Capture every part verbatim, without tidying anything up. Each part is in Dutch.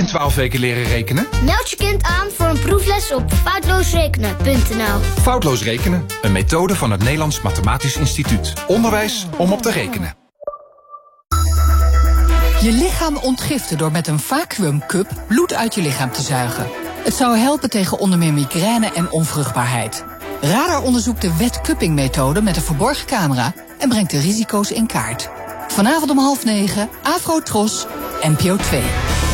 in twaalf weken leren rekenen? Meld je kind aan voor een proefles op foutloosrekenen punt n l. Foutloos rekenen, een methode van het Nederlands Mathematisch Instituut. Onderwijs om op te rekenen. Je lichaam ontgiften door met een vacuümcup bloed uit je lichaam te zuigen. Het zou helpen tegen onder meer migraine en onvruchtbaarheid. Radar onderzoekt de wet-cupping-methode met een verborgen camera en brengt de risico's in kaart. Vanavond om half negen, Afro Tros, N P O twee.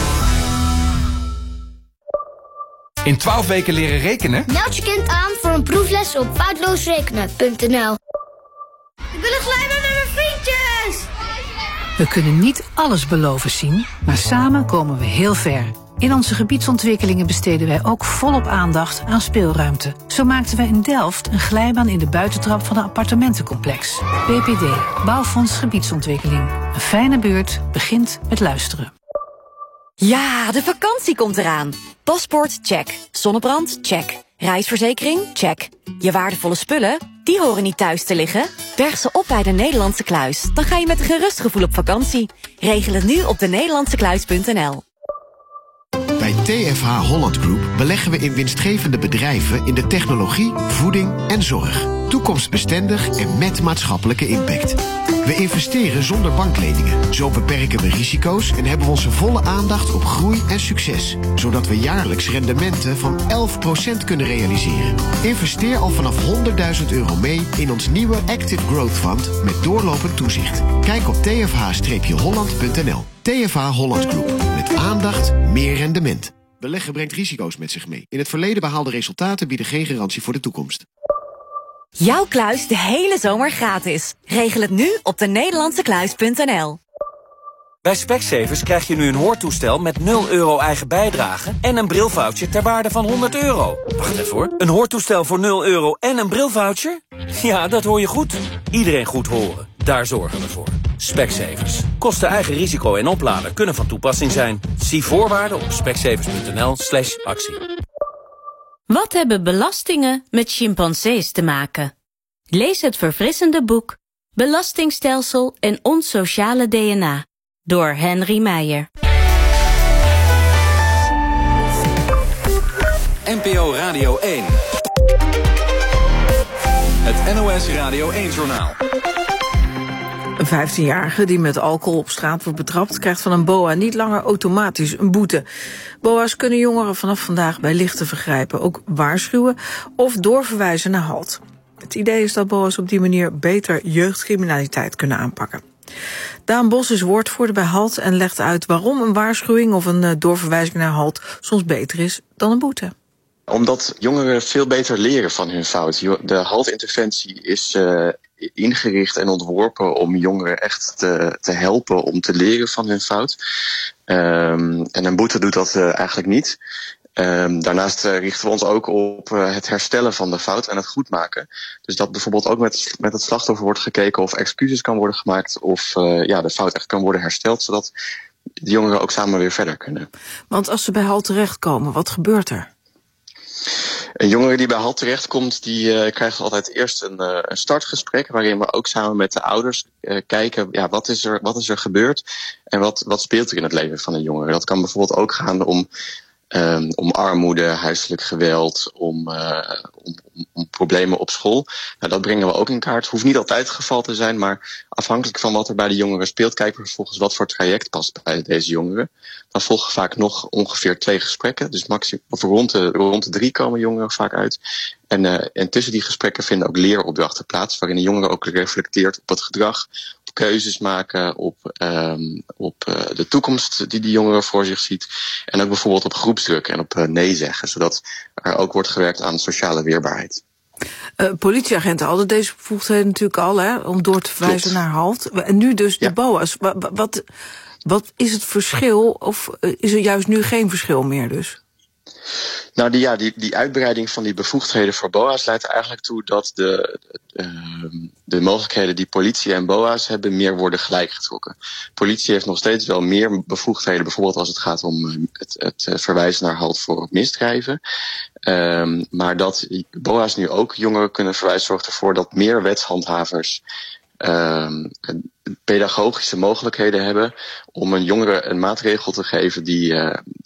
In twaalf weken leren rekenen? Meld je kind aan voor een proefles op foutloosrekenen punt n l. Ik wil een glijbaan met mijn vriendjes! We kunnen niet alles beloven zien, maar samen komen we heel ver. In onze gebiedsontwikkelingen besteden wij ook volop aandacht aan speelruimte. Zo maakten wij in Delft een glijbaan in de buitentrap van een appartementencomplex. B P D, Bouwfonds Gebiedsontwikkeling. Een fijne buurt begint met luisteren. Ja, de vakantie komt eraan. Paspoort, check. Zonnebrand, check. Reisverzekering, check. Je waardevolle spullen, die horen niet thuis te liggen. Berg ze op bij de Nederlandse Kluis. Dan ga je met een gerust gevoel op vakantie. Regel het nu op de nederlandse kluis punt n l. Bij T F H Holland Group beleggen we in winstgevende bedrijven in de technologie, voeding en zorg. Toekomstbestendig en met maatschappelijke impact. We investeren zonder bankleningen. Zo beperken we risico's en hebben we onze volle aandacht op groei en succes. Zodat we jaarlijks rendementen van elf procent kunnen realiseren. Investeer al vanaf honderdduizend euro mee in ons nieuwe Active Growth Fund met doorlopend toezicht. Kijk op t f h holland punt n l. T F H Holland Group. Met aandacht, meer rendement. Beleggen brengt risico's met zich mee. In het verleden behaalde resultaten bieden geen garantie voor de toekomst. Jouw kluis de hele zomer gratis. Regel het nu op de nederlandse kluis punt n l. Bij Specsavers krijg je nu een hoortoestel met nul euro eigen bijdrage en een brilvoucher ter waarde van honderd euro. Wacht even hoor. Een hoortoestel voor nul euro en een brilvoucher? Ja, dat hoor je goed. Iedereen goed horen. Daar zorgen we voor. Specsavers. Kosten eigen risico en oplader kunnen van toepassing zijn. Zie voorwaarden op specsavers punt n l slash actie. Wat hebben belastingen met chimpansees te maken? Lees het verfrissende boek Belastingstelsel en ons sociale D N A door Henry Meijer. N P O Radio één. Het N O S Radio één-journaal. Een vijftienjarige die met alcohol op straat wordt betrapt, krijgt van een B O A niet langer automatisch een boete. B O A's kunnen jongeren vanaf vandaag bij lichte vergrijpen ook waarschuwen of doorverwijzen naar HALT. Het idee is dat B O A's op die manier beter jeugdcriminaliteit kunnen aanpakken. Daan Bos is woordvoerder bij HALT en legt uit waarom een waarschuwing of een doorverwijzing naar HALT soms beter is dan een boete. Omdat jongeren veel beter leren van hun fout. De HALT-interventie is uh, ingericht en ontworpen om jongeren echt te, te helpen om te leren van hun fout. Um, en een boete doet dat uh, eigenlijk niet. Um, daarnaast uh, richten we ons ook op uh, het herstellen van de fout en het goedmaken. Dus dat bijvoorbeeld ook met, met het slachtoffer wordt gekeken of excuses kan worden gemaakt of uh, ja, de fout echt kan worden hersteld, zodat de jongeren ook samen weer verder kunnen. Want als ze bij HALT terechtkomen, wat gebeurt er? Een jongere die bij HALT terechtkomt, die uh, krijgt altijd eerst een, uh, een startgesprek waarin we ook samen met de ouders uh, kijken, ja, wat is er, wat is er gebeurd en wat, wat speelt er in het leven van een jongere. Dat kan bijvoorbeeld ook gaan om Um, om armoede, huiselijk geweld, om, uh, om, om, om problemen op school. Nou, dat brengen we ook in kaart. Hoeft niet altijd het geval te zijn, maar afhankelijk van wat er bij de jongeren speelt, kijken we vervolgens wat voor traject past bij deze jongeren. Dan volgen vaak nog ongeveer twee gesprekken. Dus maximum, of rond de, rond de drie komen jongeren vaak uit. En, uh, en tussen die gesprekken vinden ook leeropdrachten plaats, waarin de jongere ook reflecteert op het gedrag, op keuzes maken, op, um, op uh, de toekomst die die jongere voor zich ziet. En ook bijvoorbeeld op groepsdruk en op uh, nee zeggen, zodat er ook wordt gewerkt aan sociale weerbaarheid. Uh, politieagenten hadden deze bevoegdheden natuurlijk al, hè, om door te verwijzen naar HALT. En nu dus de ja. B O A's. Wat, wat, wat is het verschil, of is er juist nu geen verschil meer dus? Nou, die, ja, die, die uitbreiding van die bevoegdheden voor B O A's leidt er eigenlijk toe dat de, uh, de mogelijkheden die politie en B O A's hebben meer worden gelijkgetrokken. Politie heeft nog steeds wel meer bevoegdheden, bijvoorbeeld als het gaat om het, het verwijzen naar HALT voor misdrijven. Um, maar dat B O A's nu ook jongeren kunnen verwijzen, zorgt ervoor dat meer wetshandhavers Um, pedagogische mogelijkheden hebben om een jongere een maatregel te geven die, uh,